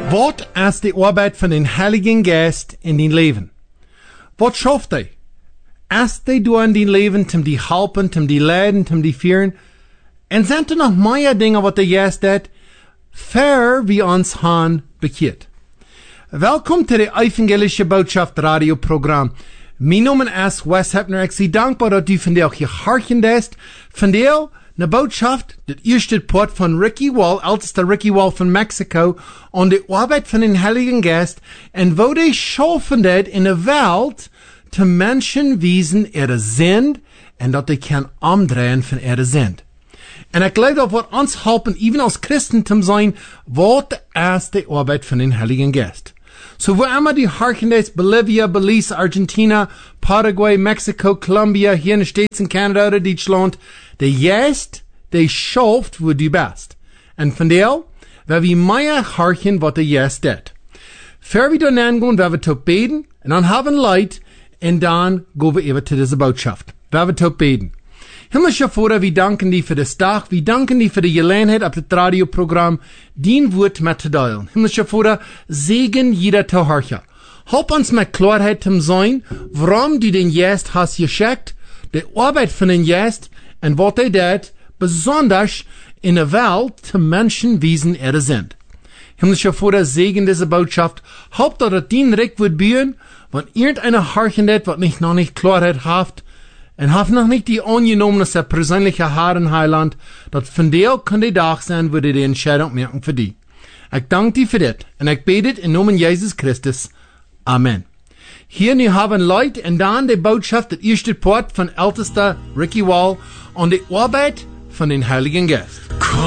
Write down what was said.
Wat is de arbeid van den Heiligen Geest in din leven? Wat schafft hij? Is hij door in din leven om die helpen, om die leiden, om die vieren? En zijn er nog meer dingen wat de Geest deed, ver wie ons han bekeert? Welkom to de Evangelische Botschaft radioprogram. Mijn naam is Wes Hepner. Ik zie dankbaar dat u vandaag geharken heeft. Vandaag de boodschap, het eerste part van Ricky Wall, älteste Ricky Wall van Mexico, aan de arbeid van den Heiligen Geest en wo die schaffen dat in de wereld te mensen wezen sind en dat die kan omdraaien van sind. En ik geloof dat wat ons helpen, even als Christen te zijn, wat is de arbeid van den Heiligen Geest. So wo immer die harken ist, Bolivia, Belize, Argentina, Paraguay, Mexico, Colombia, hier in den States in Canada oder Deutschland, der Geist, der schafft, wo du bist. Und von der, wer wir mehr harken, was der Geist tut. Für wir dann angehen, wer wir tot beten, und dann haben Leid, und dann gehen wir über zu dieser Botschaft. Wer wir tot beten. Himmlischer Vater, wir danken dir für das Tag, wir danken dir für die Gelegenheit auf das Radioprogramm, dein Wort mitzuteilen. Himmlischer Vater, segen jeder Zuhörer. Help uns mit Klarheit zu sein, warum du den Geist hast geschickt, die Arbeit von den Geist, und was er tut, besonders in der Welt zu Menschenwesen sind. Himmlischer Vater, segen diese Botschaft, help dass es dein Recht wird bühen, wenn irgendeiner harken hat, was noch nicht Klarheit hat, en haf nog niet die ongenomene persönliche Herren Heiland, dat van deel kan die dag zijn, wo die Entscheidung merken für die. Ik dank die für dit, en ik bid dit in Namen Jesus Christus. Amen. Hier nu haben Leute, en dan die Botschaft, het eerste Part von ältester Ricky Wall, an die Arbeit von den Heiligen Geist.